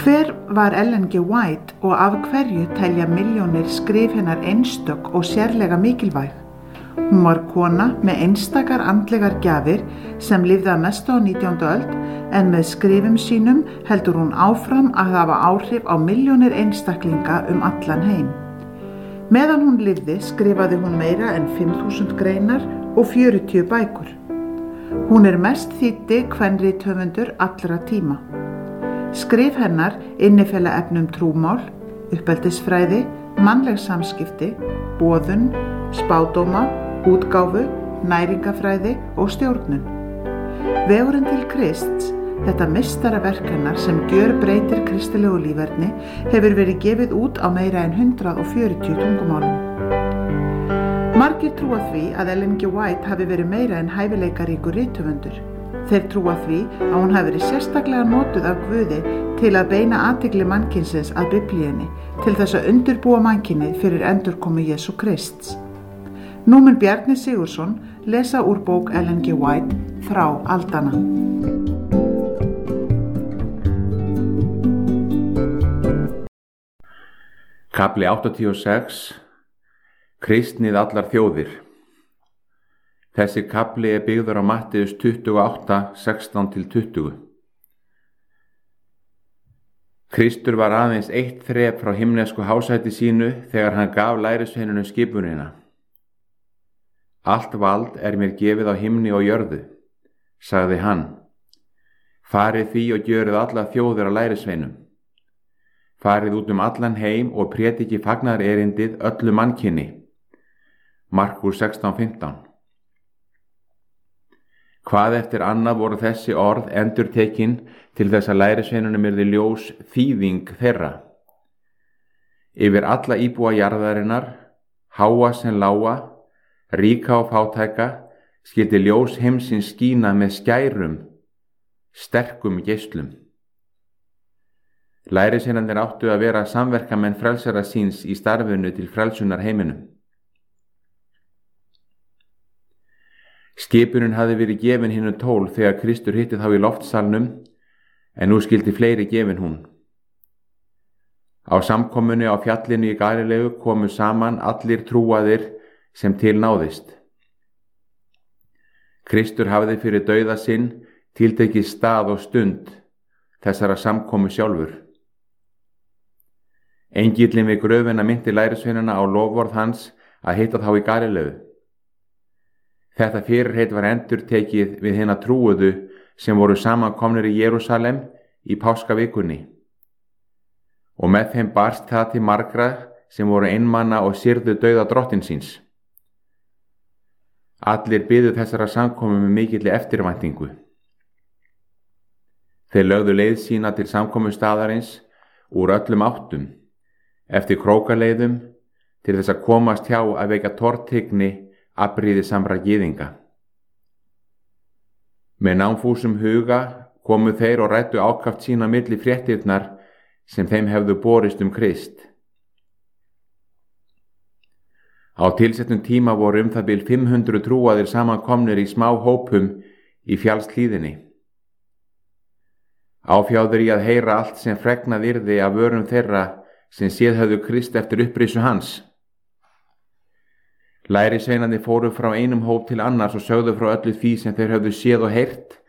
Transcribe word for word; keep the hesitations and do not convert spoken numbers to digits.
Hver var Ellen G. White og af hverju telja milljónir skrif hennar einstök og sérlega mikilvæg? Hún var kona með einstakar andlegar gjafir sem lifði að mestu á nítjándu öld, en með skrifum sínum heldur hún áfram að hafa áhrif á milljónir einstaklinga um allan heim. Meðan hún lifði skrifaði hún meira en fimm þúsund greinar og fjörutíu bækur. Hún er mest þýddi kvenrithöfundur allra tíma. Skrif hennar innifela efnum trúmál, uppeldisfræði, mannleg samskipti, boðun, spádóma, útgáfu, næringafræði og stjórnun. Vegurinn til Krists, þetta meistaraverk hennar sem gjörbreytir kristilegu líferni, hefur verið gefið út á meira en hundrað og fjörutíu tungumálum. Margir trúa því að Ellen G. White hafi verið meira en hæfileikaríkur rithöfundur. Þeir trúa því að hún hafi verið sérstaklega notuð af Guði til að beina athygli mannkynsins að Biblíunni, til þess að undirbúa mannkynið fyrir endurkomu Jesú Krists. Nú mun Bjarni Sigurðsson lesa úr bók Ellen G. White, Þrá aldanna. Kafli áttatíu og sex. Kristnið allar þjóðir. Þessi kafli er byggður á Matteus tuttugu og átta, sextán til tuttugu. Kristur var aðeins eitt þrep frá himnesku hásæti sínu þegar hann gaf lærisveinunum skipunina. Allt vald er mér gefið á himni og jörðu, sagði hann. Farið því og gjörið alla þjóðir á lærisveinum. Farið út um allan heim og prédiki fagnaðarerindið öllu mannkyni. Markús sextán fimmtán. Hvað eftir annað voru þessi orð endurtekin til þess að lærisveinunum yrði ljós þýðing þeirra. Yfir alla íbúa jarðarinnar, háa sem lága, ríka og fátæka, skyldi ljós heimsins skína með skærum, sterkum geislum. Lærisveinarnir áttu að vera samverkamenn frelsara síns í starfinu til frelsunar heiminum. Skipunin hafði verið gefin hinum tólf þegar Kristur hitti þá í loftsalnum, en nú skyldi fleiri gefin hún. Á samkomunni á fjallinu í Galileu komu saman allir trúaðir sem til náðist. Kristur hafði fyrir dauða sinn tiltekið stað og stund þessara samkomu sjálfur. Engillinn við gröfina minnti lærisveinana á loforð hans að hitta þá í Galileu. Þetta fyrirheit var endurtekið við hina trúuðu sem voru samankomnir í Jerúsalem í páskavikunni. Og með þeim barst það til margra sem voru einmana og syrðu dauða drottins síns. Allir biðu þessara samkomu með mikilli eftirvæntingu. Þeir lögðu leið sína til samkomu staðarins úr öllum áttum, eftir krókaleiðum, til þess að komast hjá að veikja tortryggni afbrýði samra gyðinga. Með námfúsum huga komu þeir og ræddu ákaft sína milli fréttirnar sem þeim hefðu borist um Krist. Á tilsettum tíma voru um það bil fimm hundruð trúaðir samankomnir í smá hópum í fjallshlíðinni. Áfjáður í að heyra allt sem fregnað yrði af vörum þeirra sem séð höfðu Krist eftir upprisu hans. Lærisveinarnir fóru frá einum hóp til annars og sögðu frá öllu því sem þeir höfðu séð og heyrt